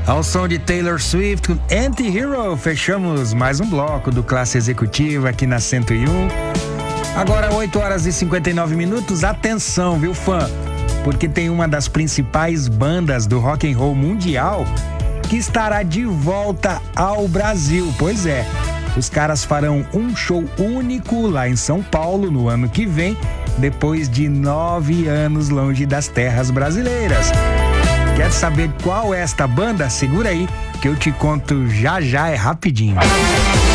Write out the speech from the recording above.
Ao som de Taylor Swift com Anti-Hero, fechamos mais um bloco do Classe Executiva aqui na 101. Agora 8 horas e 59 minutos, atenção, viu, fã? Porque tem uma das principais bandas do rock and roll mundial que estará de volta ao Brasil. Pois é, os caras farão um show único lá em São Paulo no ano que vem, depois de 9 anos longe das terras brasileiras. Quer saber qual é esta banda? Segura aí que eu te conto já já, é rapidinho.